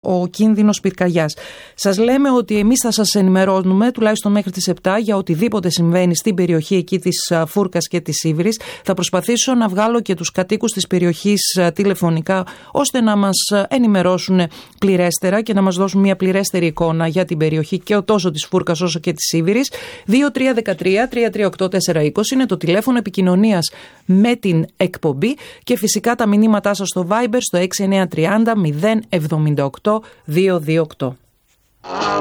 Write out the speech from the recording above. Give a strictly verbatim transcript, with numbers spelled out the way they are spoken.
ο κίνδυνος πυρκαγιάς. Σας λέμε ότι εμείς θα σας ενημερώνουμε τουλάχιστον μέχρι τις επτά για οτιδήποτε συμβαίνει στην περιοχή εκεί της Φούρκας και της Ύβρης. Θα προσπαθήσω να βγάλω και τους κατοίκους της περιοχής τηλεφωνικά, ώστε να μας ενημερώσουν πληρέστερα και να μας δώσουν μια πληρέστερη εικόνα για την περιοχή και τόσο της Φούρκας όσο και της Ύβρης. δύο τρία ένα τρία τρία τρία οκτώ τέσσερα είκοσι είναι το τηλέφωνο επικοινωνίας με την εκπομπή και φυσικά τα μηνύματά σας στο Viber στο έξι εννιά τρία μηδέν εβδομήντα οκτώ δύο δύο οκτώ.